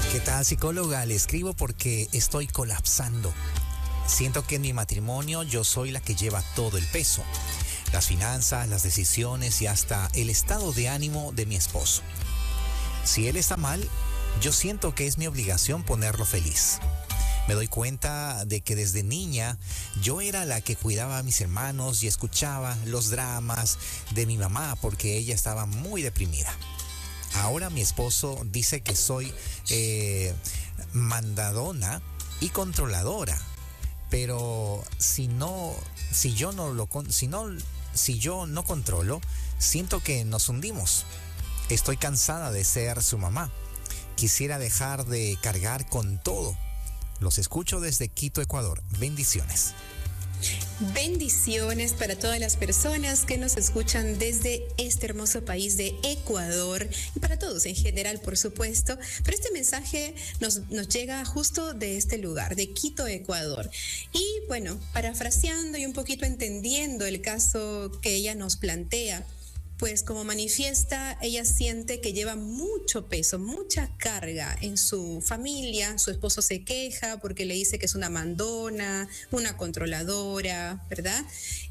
¿Qué tal, psicóloga? Le escribo porque estoy colapsando. Siento que en mi matrimonio yo soy la que lleva todo el peso. Las finanzas, las decisiones y hasta el estado de ánimo de mi esposo. Si él está mal, yo siento que es mi obligación ponerlo feliz. Me doy cuenta de que desde niña yo era la que cuidaba a mis hermanos y escuchaba los dramas de mi mamá porque ella estaba muy deprimida. Ahora mi esposo dice que soy mandadona y controladora, pero si yo no controlo, siento que nos hundimos. Estoy cansada de ser su mamá. Quisiera dejar de cargar con todo. Los escucho desde Quito, Ecuador. Bendiciones. Bendiciones para todas las personas que nos escuchan desde este hermoso país de Ecuador y para todos en general, por supuesto. Pero este mensaje nos llega justo de este lugar, de Quito, Ecuador. Y bueno, parafraseando y un poquito entendiendo el caso que ella nos plantea, pues como manifiesta, ella siente que lleva mucho peso, mucha carga en su familia. Su esposo se queja porque le dice que es una mandona, una controladora, ¿verdad?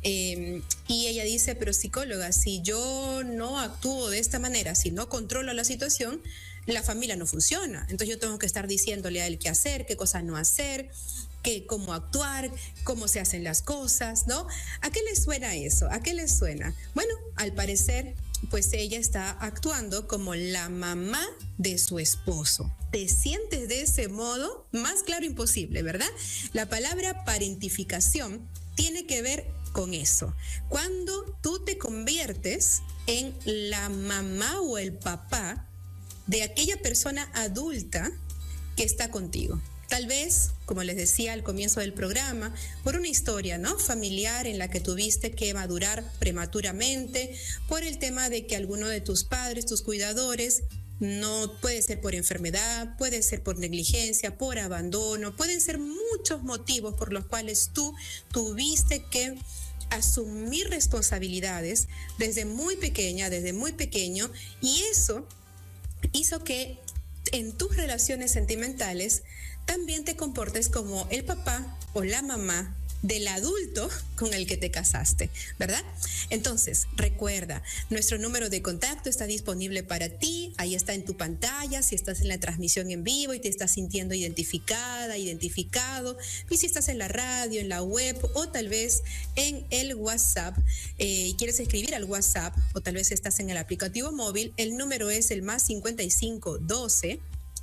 Y ella dice, pero psicóloga, si yo no actúo de esta manera, si no controlo la situación, la familia no funciona. Entonces yo tengo que estar diciéndole a él qué hacer, qué cosas no hacer, cómo actuar, cómo se hacen las cosas, ¿no? ¿A qué le suena eso? ¿A qué le suena? Bueno, al parecer, pues ella está actuando como la mamá de su esposo. ¿Te sientes de ese modo? Más claro imposible, ¿verdad? La palabra parentificación tiene que ver con eso. Cuando tú te conviertes en la mamá o el papá de aquella persona adulta que está contigo. Tal vez, como les decía al comienzo del programa, por una historia, ¿no?, familiar en la que tuviste que madurar prematuramente, por el tema de que alguno de tus padres, tus cuidadores, no puede ser por enfermedad, puede ser por negligencia, por abandono, pueden ser muchos motivos por los cuales tú tuviste que asumir responsabilidades desde muy pequeña, desde muy pequeño, y eso hizo que en tus relaciones sentimentales también te comportes como el papá o la mamá del adulto con el que te casaste, ¿verdad? Entonces, recuerda, nuestro número de contacto está disponible para ti, ahí está en tu pantalla, si estás en la transmisión en vivo y te estás sintiendo identificada, identificado, y si estás en la radio, en la web o tal vez en el WhatsApp y quieres escribir al WhatsApp o tal vez estás en el aplicativo móvil, el número es el más 55 12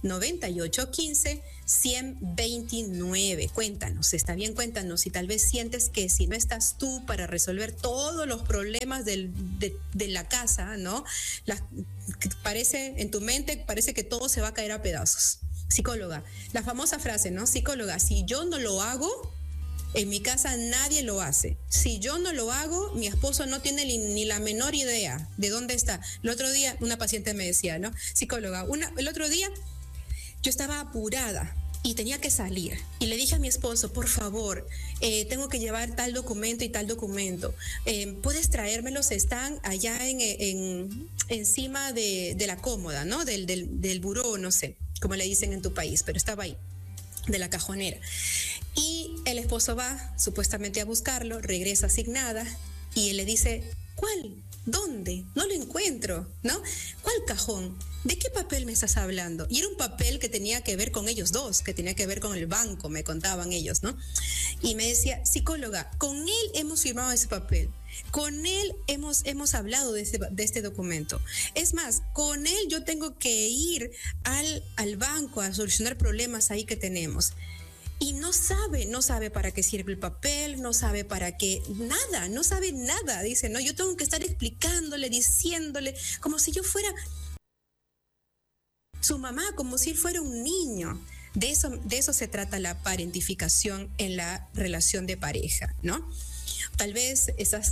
98 15 129. Cuéntanos, está bien, cuéntanos si tal vez sientes que si no estás tú para resolver todos los problemas de la casa, ¿no? En tu mente parece que todo se va a caer a pedazos. Psicóloga, la famosa frase, ¿no? Psicóloga, si yo no lo hago, en mi casa nadie lo hace. Si yo no lo hago, mi esposo no tiene ni la menor idea de dónde está. El otro día una paciente me decía, ¿no? Psicóloga, el otro día yo estaba apurada y tenía que salir. Y le dije a mi esposo, por favor, tengo que llevar tal documento y tal documento. ¿Puedes traérmelos? Están allá encima de la cómoda, ¿no? Del buró, no sé, como le dicen en tu país, pero estaba ahí, de la cajonera. Y el esposo va supuestamente a buscarlo, regresa asignada y él le dice, ¿cuál? ¿Dónde? No lo encuentro, ¿no? ¿Cuál cajón? ¿De qué papel me estás hablando? Y era un papel que tenía que ver con ellos dos, que tenía que ver con el banco, me contaban ellos, ¿no? Y me decía, psicóloga, con él hemos firmado ese papel, con él hemos hablado de este documento. Es más, con él yo tengo que ir al banco a solucionar problemas ahí que tenemos. Y no sabe para qué sirve el papel, no sabe para qué, nada, no sabe nada. Dice, no, yo tengo que estar explicándole, diciéndole, como si yo fuera su mamá, como si él fuera un niño. De eso se trata la parentificación en la relación de pareja, ¿no? Tal vez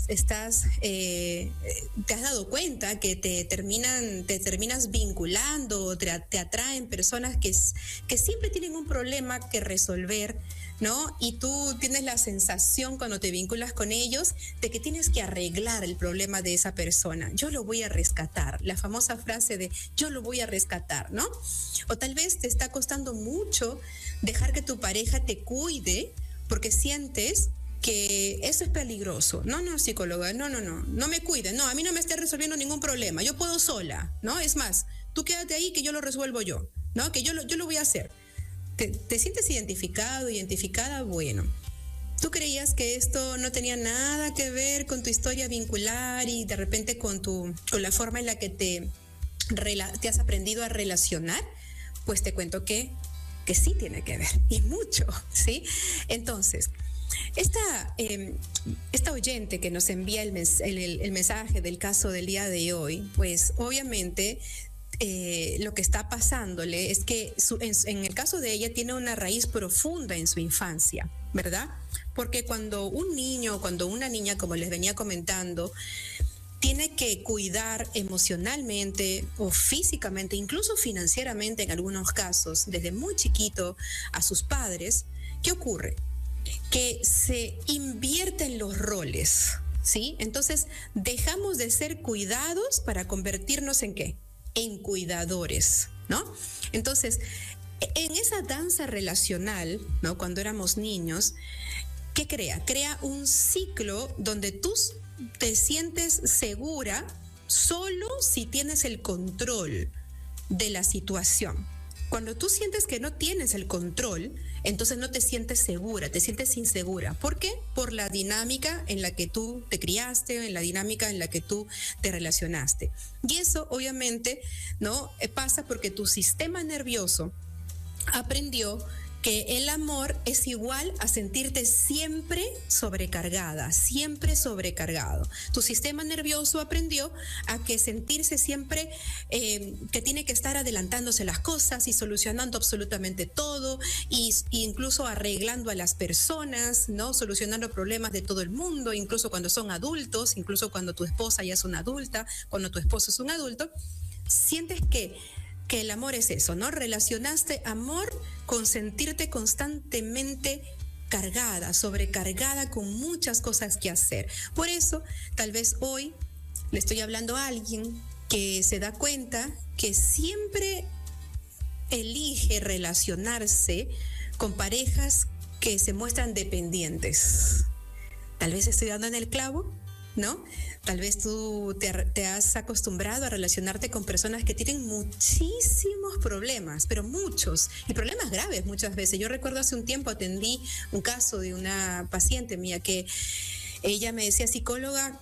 te has dado cuenta que te terminas vinculando, o te atraen personas que siempre tienen un problema que resolver, ¿no? Y tú tienes la sensación cuando te vinculas con ellos de que tienes que arreglar el problema de esa persona. Yo lo voy a rescatar, la famosa frase de yo lo voy a rescatar, ¿no? O tal vez te está costando mucho dejar que tu pareja te cuide porque sientes que eso es peligroso. No, psicóloga, no me cuide, no, a mí no me esté resolviendo ningún problema, yo puedo sola, ¿no? Es más, tú quédate ahí que yo lo resuelvo yo, ¿no? Que yo lo voy a hacer. ¿Te sientes identificado, identificada? Bueno, tú creías que esto no tenía nada que ver con tu historia vincular y de repente con la forma en la que te has aprendido a relacionar, pues te cuento que sí tiene que ver, y mucho, ¿sí? Entonces, esta oyente que nos envía el mensaje del caso del día de hoy, pues obviamente lo que está pasándole es que en el caso de ella tiene una raíz profunda en su infancia, ¿verdad? Porque cuando un niño, cuando una niña, como les venía comentando, tiene que cuidar emocionalmente o físicamente, incluso financieramente en algunos casos, desde muy chiquito a sus padres, ¿qué ocurre? Que se invierten los roles, ¿sí? Entonces, dejamos de ser cuidados para convertirnos ¿en qué? En cuidadores, ¿no? Entonces, en esa danza relacional, ¿no? Cuando éramos niños, ¿qué crea? Crea un ciclo donde tú te sientes segura solo si tienes el control de la situación. Cuando tú sientes que no tienes el control, entonces no te sientes segura, te sientes insegura. ¿Por qué? Por la dinámica en la que tú te criaste, en la dinámica en la que tú te relacionaste. Y eso obviamente no pasa porque tu sistema nervioso aprendió que el amor es igual a sentirte siempre sobrecargada, siempre sobrecargado. Tu sistema nervioso aprendió a que sentirse siempre que tiene que estar adelantándose las cosas y solucionando absolutamente todo, y incluso arreglando a las personas, ¿no? Solucionando problemas de todo el mundo, incluso cuando son adultos, incluso cuando tu esposa ya es una adulta, cuando tu esposo es un adulto, sientes que el amor es eso, ¿no? Relacionaste amor con sentirte constantemente cargada, sobrecargada con muchas cosas que hacer. Por eso, tal vez hoy le estoy hablando a alguien que se da cuenta que siempre elige relacionarse con parejas que se muestran dependientes. Tal vez estoy dando en el clavo, ¿no? Tal vez tú te has acostumbrado a relacionarte con personas que tienen muchísimos problemas, pero muchos, y problemas graves muchas veces. Yo recuerdo hace un tiempo atendí un caso de una paciente mía que ella me decía, psicóloga,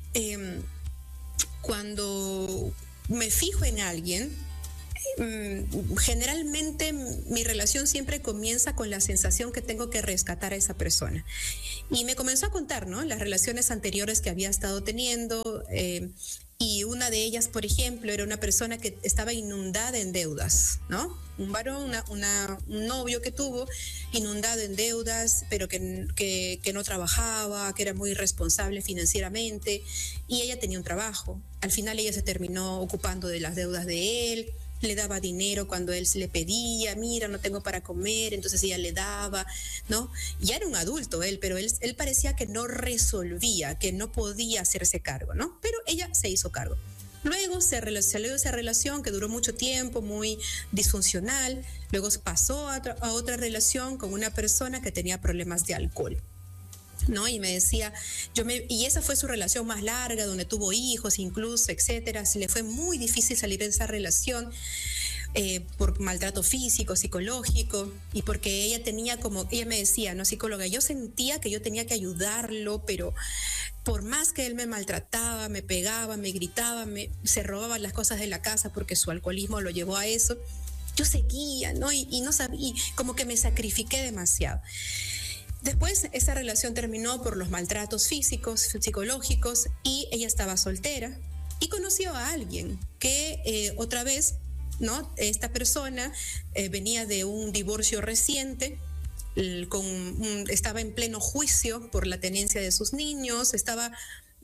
cuando me fijo en alguien, generalmente mi relación siempre comienza con la sensación que tengo que rescatar a esa persona. Y me comenzó a contar, ¿no?, las relaciones anteriores que había estado teniendo, y una de ellas, por ejemplo, era una persona que estaba inundada en deudas, ¿no? Un varón, un novio que tuvo inundado en deudas, pero que no trabajaba, que era muy irresponsable financieramente, y ella tenía un trabajo. Al final ella se terminó ocupando de las deudas de él, le daba dinero cuando él se le pedía, mira, no tengo para comer, entonces ella le daba, ¿no? Ya era un adulto él, pero él parecía que no resolvía, que no podía hacerse cargo, ¿no? Pero ella se hizo cargo. Luego salió esa relación que duró mucho tiempo, muy disfuncional. Luego pasó a otra relación con una persona que tenía problemas de alcohol, ¿no? Y me decía, y esa fue su relación más larga, donde tuvo hijos incluso, etcétera. Se le fue muy difícil salir de esa relación por maltrato físico, psicológico, y porque ella me decía, no, psicóloga, yo sentía que yo tenía que ayudarlo, pero por más que él me maltrataba, me pegaba, me gritaba, se robaba las cosas de la casa porque su alcoholismo lo llevó a eso, yo seguía, ¿no? Y no sabía, y como que me sacrifiqué demasiado. Después esa relación terminó por los maltratos físicos, psicológicos, y ella estaba soltera y conoció a alguien que otra vez, ¿no? Esta persona venía de un divorcio reciente estaba en pleno juicio por la tenencia de sus niños, estaba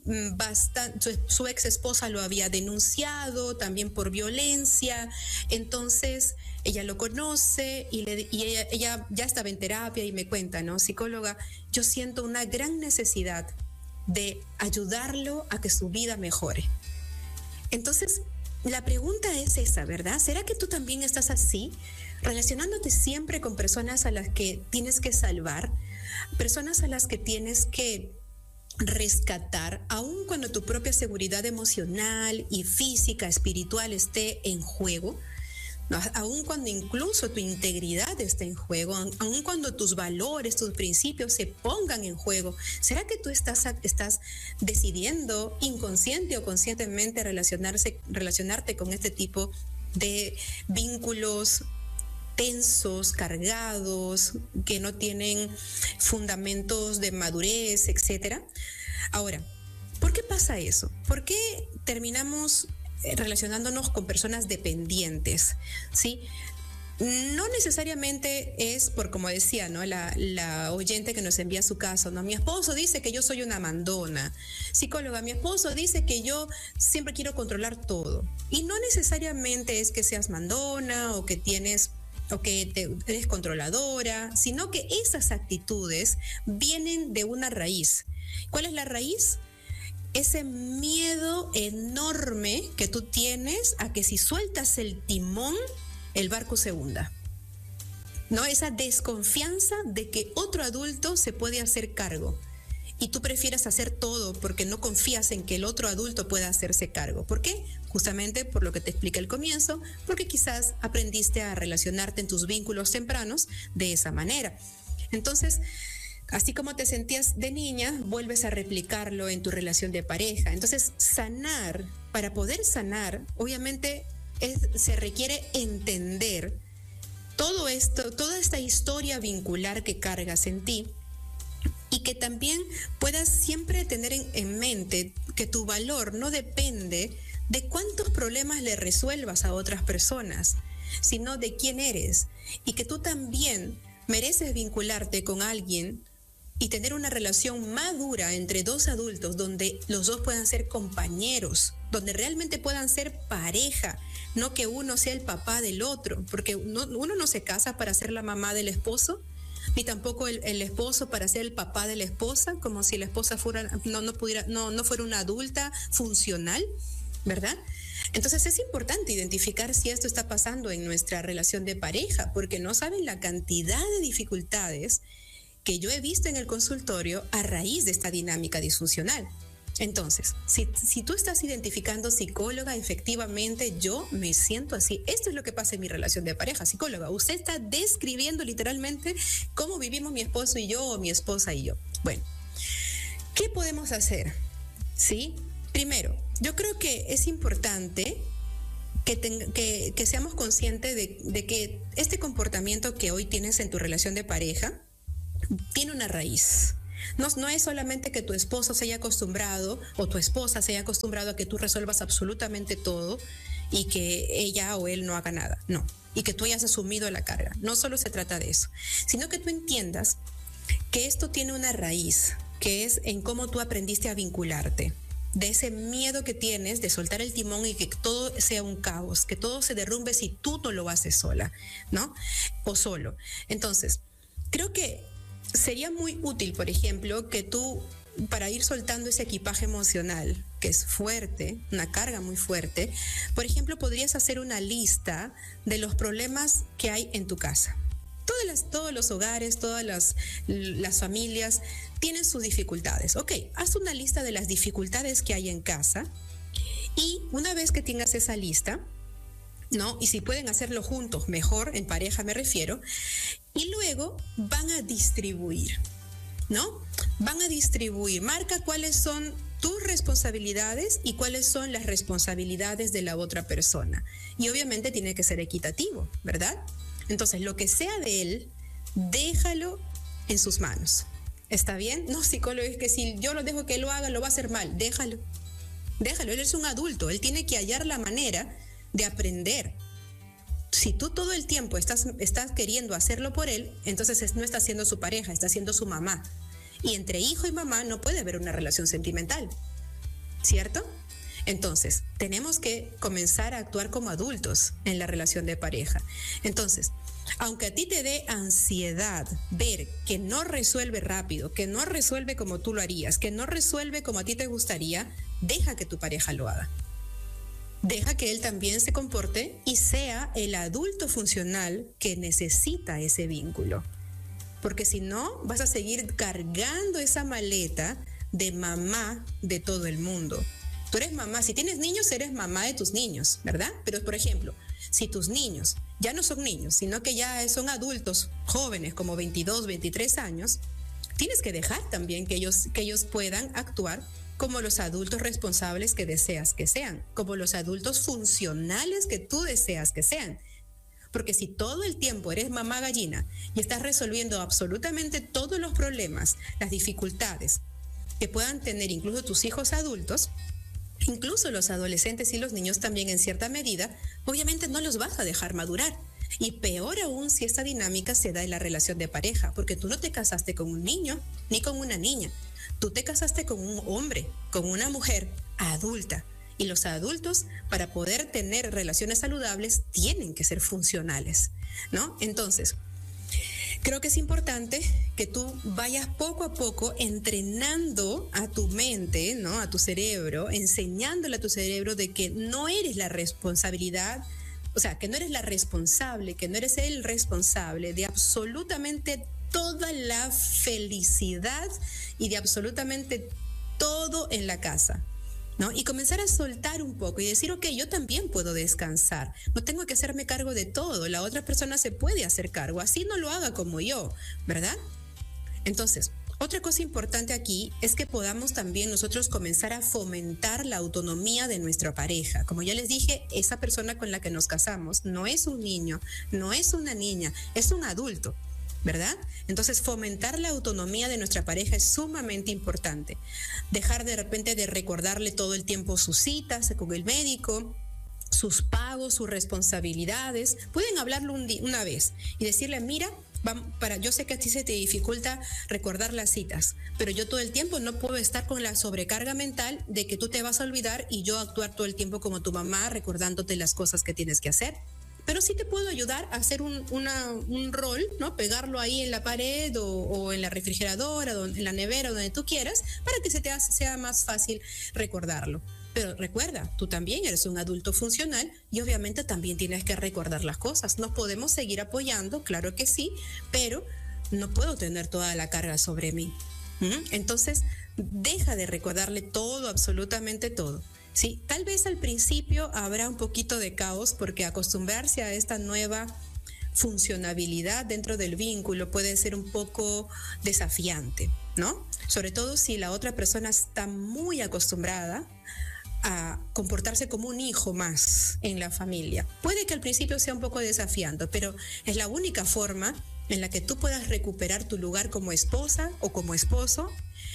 su ex esposa lo había denunciado también por violencia. Entonces ella lo conoce y ella ya estaba en terapia y me cuenta, ¿no? Psicóloga, yo siento una gran necesidad de ayudarlo a que su vida mejore. Entonces la pregunta es esa, ¿verdad? ¿Será que tú también estás así, relacionándote siempre con personas a las que tienes que salvar, personas a las que tienes que rescatar, aun cuando tu propia seguridad emocional y física, espiritual esté en juego? ¿No? Aun cuando incluso tu integridad esté en juego, aun cuando tus valores, tus principios se pongan en juego, ¿será que tú estás decidiendo inconsciente o conscientemente relacionarte con este tipo de vínculos tensos, cargados, que no tienen fundamentos de madurez, etcétera? Ahora, ¿por qué pasa eso? ¿Por qué terminamos relacionándonos con personas dependientes? ¿Sí? No necesariamente es por, como decía, ¿no? La oyente que nos envía su caso, ¿no? Mi esposo dice que yo soy una mandona. Psicóloga, mi esposo dice que yo siempre quiero controlar todo. Y no necesariamente es que seas mandona o que eres controladora, sino que esas actitudes vienen de una raíz. ¿Cuál es la raíz? Ese miedo enorme que tú tienes a que si sueltas el timón, el barco se hunda, ¿no? Esa desconfianza de que otro adulto se puede hacer cargo y tú prefieres hacer todo porque no confías en que el otro adulto pueda hacerse cargo. ¿Por qué? Justamente por lo que te expliqué al comienzo, porque quizás aprendiste a relacionarte en tus vínculos tempranos de esa manera. Entonces, así como te sentías de niña, vuelves a replicarlo en tu relación de pareja. Entonces, para poder sanar, obviamente se requiere entender todo esto, toda esta historia vincular que cargas en ti, y que también puedas siempre tener en mente que tu valor no depende de cuántos problemas le resuelvas a otras personas, sino de quién eres, y que tú también mereces vincularte con alguien y tener una relación madura entre dos adultos donde los dos puedan ser compañeros, donde realmente puedan ser pareja, no que uno sea el papá del otro, porque uno no se casa para ser la mamá del esposo, ni tampoco el esposo para ser el papá de la esposa, como si la esposa no fuera una adulta funcional, ¿verdad? Entonces es importante identificar si esto está pasando en nuestra relación de pareja, porque no saben la cantidad de dificultades que yo he visto en el consultorio a raíz de esta dinámica disfuncional. Entonces, si tú estás identificando, psicóloga, efectivamente yo me siento así, esto es lo que pasa en mi relación de pareja. Psicóloga, usted está describiendo literalmente cómo vivimos mi esposo y yo, o mi esposa y yo. Bueno, ¿qué podemos hacer? ¿Sí? Primero, yo creo que es importante que seamos conscientes de que este comportamiento que hoy tienes en tu relación de pareja tiene una raíz. No es solamente que tu esposo se haya acostumbrado o tu esposa se haya acostumbrado a que tú resuelvas absolutamente todo y que ella o él no haga nada, no, y que tú hayas asumido la carga. No solo se trata de eso, sino que tú entiendas que esto tiene una raíz, que es en cómo tú aprendiste a vincularte, de ese miedo que tienes de soltar el timón y que todo sea un caos, que todo se derrumbe si tú no lo haces sola, ¿no? O solo. Entonces, creo que sería muy útil, por ejemplo, que tú, para ir soltando ese equipaje emocional, que es fuerte, una carga muy fuerte, por ejemplo, podrías hacer una lista de los problemas que hay en tu casa. Todos los hogares, todas las familias tienen sus dificultades. Ok, haz una lista de las dificultades que hay en casa y una vez que tengas esa lista, ¿no? Y si pueden hacerlo juntos, mejor, en pareja me refiero, y luego van a distribuir, ¿no? Van a distribuir, marca cuáles son tus responsabilidades y cuáles son las responsabilidades de la otra persona. Y obviamente tiene que ser equitativo, ¿verdad? Entonces, lo que sea de él, déjalo en sus manos. ¿Está bien? No, psicólogo, es que si yo lo dejo que él lo haga, lo va a hacer mal. Déjalo. Él es un adulto, él tiene que hallar la manera de aprender. Si tú todo el tiempo estás queriendo hacerlo por él, entonces no está siendo su pareja, está siendo su mamá. Y entre hijo y mamá no puede haber una relación sentimental, ¿cierto? Entonces, tenemos que comenzar a actuar como adultos en la relación de pareja. Entonces, aunque a ti te dé ansiedad ver que no resuelve rápido, que no resuelve como tú lo harías, que no resuelve como a ti te gustaría, deja que tu pareja lo haga. Deja que él también se comporte y sea el adulto funcional que necesita ese vínculo. Porque si no, vas a seguir cargando esa maleta de mamá de todo el mundo. Tú eres mamá, si tienes niños, eres mamá de tus niños, ¿verdad? Pero, por ejemplo, si tus niños ya no son niños, sino que ya son adultos jóvenes, como 22, 23 años, tienes que dejar también que ellos puedan actuar como los adultos responsables que deseas que sean, como los adultos funcionales que tú deseas que sean. Porque si todo el tiempo eres mamá gallina y estás resolviendo absolutamente todos los problemas, las dificultades que puedan tener incluso tus hijos adultos, incluso los adolescentes y los niños también en cierta medida, obviamente no los vas a dejar madurar. Y peor aún si esta dinámica se da en la relación de pareja, porque tú no te casaste con un niño ni con una niña. Tú te casaste con un hombre, con una mujer adulta. Y los adultos, para poder tener relaciones saludables, tienen que ser funcionales, ¿no? Entonces, creo que es importante que tú vayas poco a poco entrenando a tu mente, ¿no? A tu cerebro, enseñándole a tu cerebro de que no eres la responsabilidad, o sea, que no eres la responsable, que no eres el responsable de absolutamente toda la felicidad y de absolutamente todo en la casa, ¿no? Y comenzar a soltar un poco y decir, ok, yo también puedo descansar, no tengo que hacerme cargo de todo, la otra persona se puede hacer cargo, así no lo haga como yo, ¿verdad? Entonces, otra cosa importante aquí es que podamos también nosotros comenzar a fomentar la autonomía de nuestra pareja. Como ya les dije, esa persona con la que nos casamos no es un niño, no es una niña, es un adulto, ¿verdad? Entonces, fomentar la autonomía de nuestra pareja es sumamente importante. Dejar de repente de recordarle todo el tiempo sus citas con el médico, sus pagos, sus responsabilidades. Pueden hablarlo una vez y decirle, mira, yo sé que a ti se te dificulta recordar las citas, pero yo todo el tiempo no puedo estar con la sobrecarga mental de que tú te vas a olvidar y yo actuar todo el tiempo como tu mamá recordándote las cosas que tienes que hacer. Pero sí te puedo ayudar a hacer un rol, ¿no? Pegarlo ahí en la pared o en la refrigeradora, en la nevera, donde tú quieras, para que sea más fácil recordarlo. Pero recuerda, tú también eres un adulto funcional y obviamente también tienes que recordar las cosas. Nos podemos seguir apoyando, claro que sí, pero no puedo tener toda la carga sobre mí. Entonces, deja de recordarle todo, absolutamente todo. Sí, tal vez al principio habrá un poquito de caos porque acostumbrarse a esta nueva funcionabilidad dentro del vínculo puede ser un poco desafiante, ¿no? Sobre todo si la otra persona está muy acostumbrada a comportarse como un hijo más en la familia. Puede que al principio sea un poco desafiante, pero es la única forma en la que tú puedas recuperar tu lugar como esposa o como esposo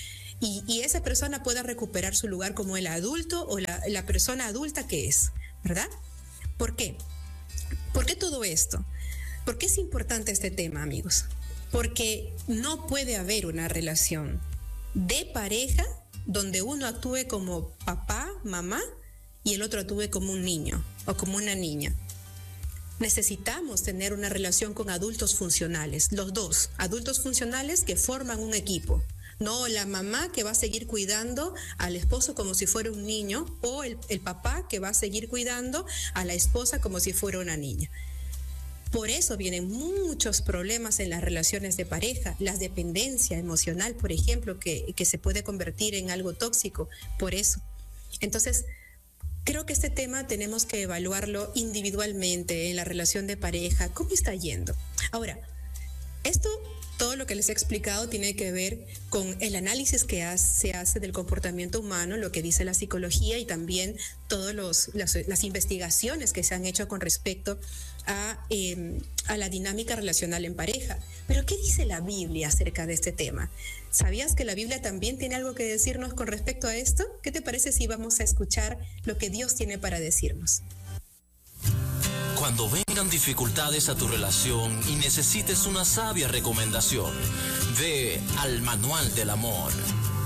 y esa persona pueda recuperar su lugar como el adulto o la persona adulta que es, ¿verdad? ¿Por qué? ¿Por qué todo esto? ¿Por qué es importante este tema, amigos? Porque no puede haber una relación de pareja donde uno actúe como papá, mamá y el otro actúe como un niño o como una niña. Necesitamos tener una relación con adultos funcionales, los dos, adultos funcionales que forman un equipo. No la mamá que va a seguir cuidando al esposo como si fuera un niño o el papá que va a seguir cuidando a la esposa como si fuera una niña. Por eso vienen muchos problemas en las relaciones de pareja, la dependencia emocional, por ejemplo, que se puede convertir en algo tóxico, por eso. Entonces, creo que este tema tenemos que evaluarlo individualmente en la relación de pareja, cómo está yendo. Ahora, todo lo que les he explicado tiene que ver con el análisis que se hace del comportamiento humano, lo que dice la psicología y también todas las investigaciones que se han hecho con respecto a la dinámica relacional en pareja. Pero ¿qué dice la Biblia acerca de este tema? ¿Sabías que la Biblia también tiene algo que decirnos con respecto a esto? ¿Qué te parece si vamos a escuchar lo que Dios tiene para decirnos? Cuando vengan dificultades a tu relación y necesites una sabia recomendación, ve al Manual del Amor.